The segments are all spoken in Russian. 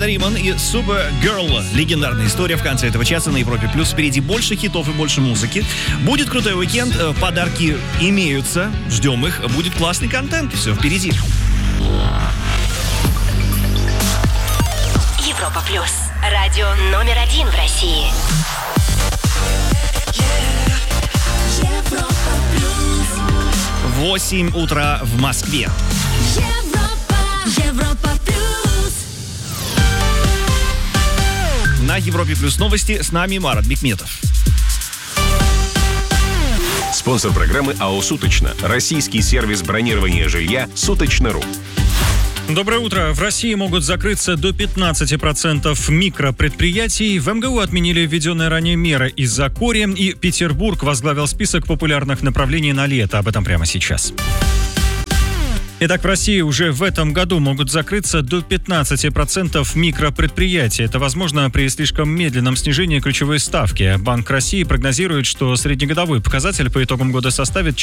Эда Риман и Supergirl. Легендарная история в конце этого часа на Европе+. Плюс впереди больше хитов и больше музыки. Будет крутой уикенд, подарки имеются, ждем их. Будет классный контент, все впереди. Европа+. Радио номер 1 в России. 8 утра в Москве. Европа плюс. На Европе Плюс новости с нами Марат Бикметов. Спонсор программы АО «Суточно». Российский сервис бронирования жилья «Суточно.ру». Доброе утро. В России могут закрыться до 15% микропредприятий. В МГУ отменили введенные ранее меры из-за кори. И Петербург возглавил список популярных направлений на лето. Об этом прямо сейчас. Итак, в России уже в этом году могут закрыться до 15% микропредприятий. Это возможно при слишком медленном снижении ключевой ставки. Банк России прогнозирует, что среднегодовой показатель по итогам года составит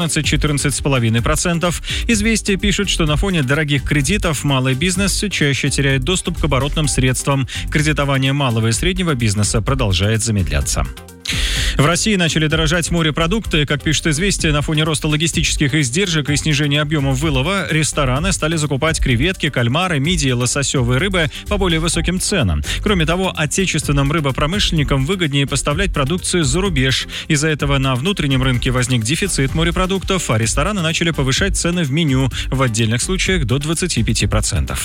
14-14,5%. «Известия» пишут, что на фоне дорогих кредитов малый бизнес все чаще теряет доступ к оборотным средствам. Кредитование малого и среднего бизнеса продолжает замедляться. В России начали дорожать морепродукты. Как пишет «Известия», на фоне роста логистических издержек и снижения объемов вылова рестораны стали закупать креветки, кальмары, мидии, лососевые рыбы по более высоким ценам. Кроме того, отечественным рыбопромышленникам выгоднее поставлять продукцию за рубеж. Из-за этого на внутреннем рынке возник дефицит морепродуктов, а рестораны начали повышать цены в меню, в отдельных случаях до 25%.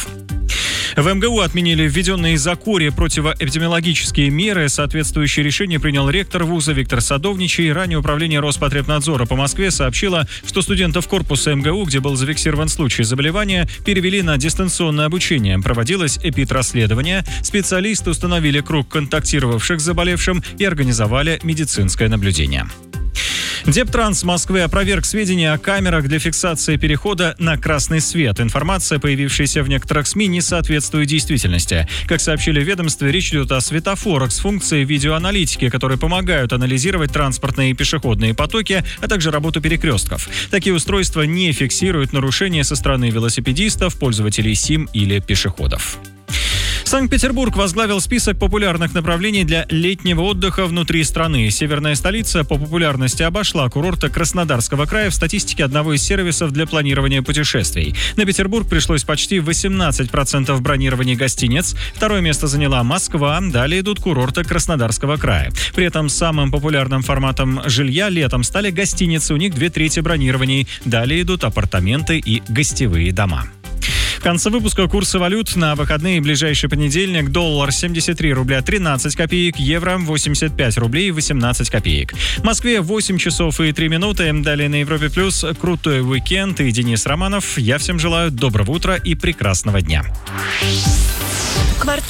В МГУ отменили введенные из-за кори противоэпидемиологические меры. Соответствующее решение принял ректор вуза Виктор Садовничий. Ранее управление Роспотребнадзора по Москве сообщило, что студентов корпуса МГУ, где был зафиксирован случай заболевания, перевели на дистанционное обучение. Проводилось эпид-расследование. Специалисты установили круг контактировавших с заболевшим и организовали медицинское наблюдение. Дептранс Москвы опроверг сведения о камерах для фиксации перехода на красный свет. Информация, появившаяся в некоторых СМИ, не соответствует действительности. Как сообщили в ведомстве, речь идет о светофорах с функцией видеоаналитики, которые помогают анализировать транспортные и пешеходные потоки, а также работу перекрестков. Такие устройства не фиксируют нарушения со стороны велосипедистов, пользователей СИМ или пешеходов. Санкт-Петербург возглавил список популярных направлений для летнего отдыха внутри страны. Северная столица по популярности обошла курорты Краснодарского края в статистике одного из сервисов для планирования путешествий. На Петербург пришлось почти 18% бронирований гостиниц. Второе место заняла Москва, далее идут курорты Краснодарского края. При этом самым популярным форматом жилья летом стали гостиницы, у них 2/3 бронирований. Далее идут апартаменты и гостевые дома. В конце выпуска курсы валют на выходные. Ближайший понедельник: доллар 73 рубля 13 копеек, евро 85 рублей 18 копеек. В Москве 8 часов и 3 минуты. Далее на Европе Плюс крутой уикенд и Денис Романов. Я всем желаю доброго утра и прекрасного дня. Квартал